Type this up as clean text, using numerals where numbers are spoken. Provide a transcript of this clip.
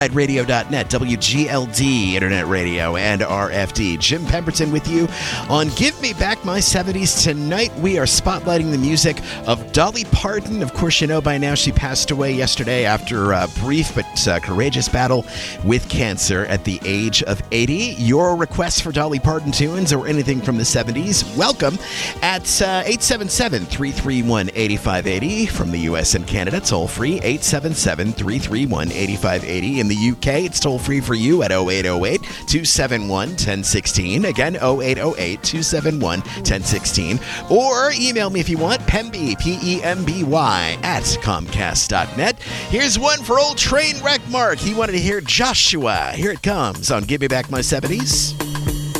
Radio.net, WGLD Internet Radio, and RFD. Jim Pemberton with you on Give Me Back My 70s. Tonight we are spotlighting the music of Dolly Parton. Of course, you know by now she passed away yesterday after a brief but courageous battle with cancer at the age of 80. Your requests for Dolly Parton tunes or anything from the 70s, welcome at 877-331-8580 from the U.S. and Canada. Toll free, 877-331-8580. In the UK, it's toll free for you at 0808-271-1016. Again, 0808-271-1016. Or email me if you want, Pemby, P-E-M-B-Y, at Comcast.net. Here's one for old Trainwreck Mark. He wanted to hear Joshua. Here it comes on Give Me Back My 70s.